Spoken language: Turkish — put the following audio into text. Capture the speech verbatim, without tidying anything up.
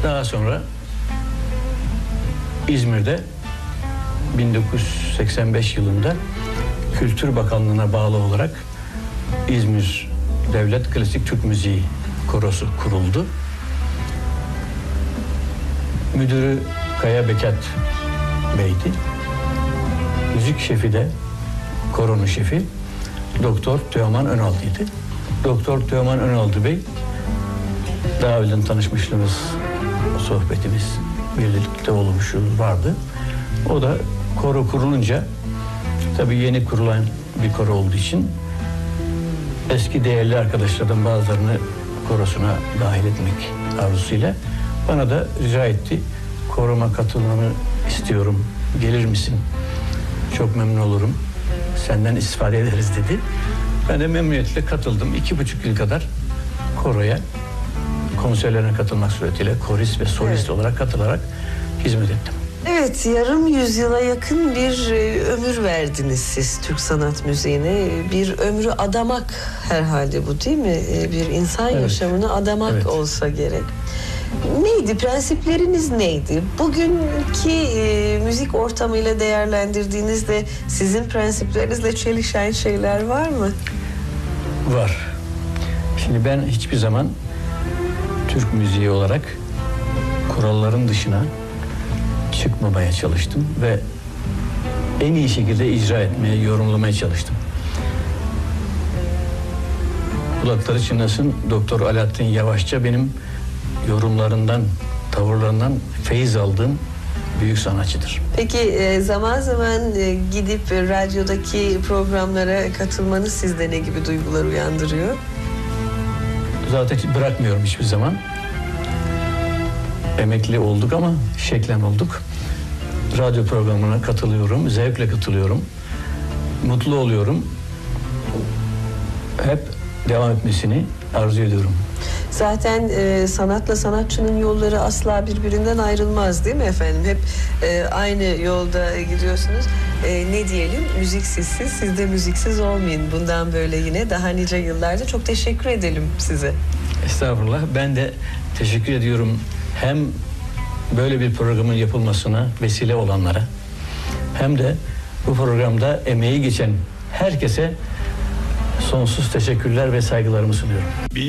Daha sonra İzmir'de bin dokuz yüz seksen beş yılında Kültür Bakanlığı'na bağlı olarak İzmir Devlet Klasik Türk Müziği Korosu kuruldu. Müdürü Kaya Bekat Bey'di. Müzik şefi de, koronun şefi Doktor Teoman Önaldı'ydı. Doktor Teoman Önaldı Bey, daha önceden tanışmışlığımız, sohbetimiz, birlikte olmuşluğumuz vardı. O da koro kurulunca, tabii yeni kurulan bir koro olduğu için eski değerli arkadaşlardan bazılarını korosuna dahil etmek arzusuyla bana da rica etti. Koroma katılmanı istiyorum, gelir misin? Çok memnun olurum, senden istifade ederiz dedi. Ben de memnuniyetle katıldım. İki buçuk yıl kadar koroya, konserlerine katılmak suretiyle korist ve solist evet. olarak katılarak hizmet ettim. Evet, yarım yüzyıla yakın bir e, ömür verdiniz siz Türk sanat müziğine. Bir ömrü adamak herhalde bu, değil mi? E, bir insan evet. yaşamını adamak evet. olsa gerek. Neydi, prensipleriniz neydi? Bugünkü e, müzik ortamıyla değerlendirdiğinizde sizin prensiplerinizle çelişen şeyler var mı? Var. Şimdi ben hiçbir zaman Türk müziği olarak kuralların dışına çıkmamaya çalıştım ve en iyi şekilde icra etmeye, yorumlamaya çalıştım. Kulakları çınlasın, Doktor Alaaddin Yavaşça benim yorumlarından, tavırlarından feyiz aldığım büyük sanatçıdır. Peki zaman zaman gidip radyodaki programlara katılmanız sizde ne gibi duygular uyandırıyor? Zaten bırakmıyorum hiçbir zaman. Emekli olduk ama şeklen olduk. Radyo programına katılıyorum, zevkle katılıyorum. Mutlu oluyorum. Hep devam etmesini arzu ediyorum. Zaten e, sanatla sanatçının yolları asla birbirinden ayrılmaz, değil mi efendim? Hep e, aynı yolda gidiyorsunuz. E, ne diyelim? Müziksizsiz, siz de müziksiz olmayın. Bundan böyle yine daha nice yıllarca çok teşekkür edelim size. Estağfurullah. Ben de teşekkür ediyorum. Hem böyle bir programın yapılmasına vesile olanlara, hem de bu programda emeği geçen herkese sonsuz teşekkürler ve saygılarımı sunuyorum.